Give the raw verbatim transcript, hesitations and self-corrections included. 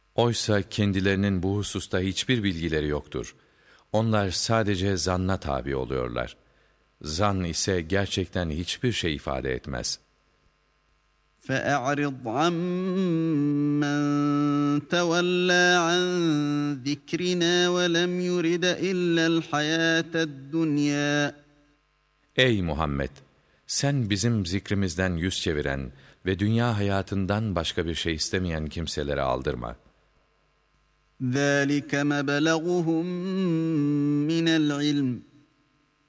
Oysa kendilerinin bu hususta hiçbir bilgileri yoktur. Onlar sadece zanna tabi oluyorlar. Zan ise gerçekten hiçbir şey ifade etmez. فَأَعْرِضْ عَمَّنْ تَوَلَّى عَنْ ذِكْرِنَا وَلَمْ يُرِدْ إِلَّا الْحَيَاةَ الدُّنْيَا. Ey Muhammed! Sen bizim zikrimizden yüz çeviren ve dünya hayatından başka bir şey istemeyen kimselere aldırma. ذَٰلِكَ مَبْلَغُهُم مِّنَ الْعِلْمِ.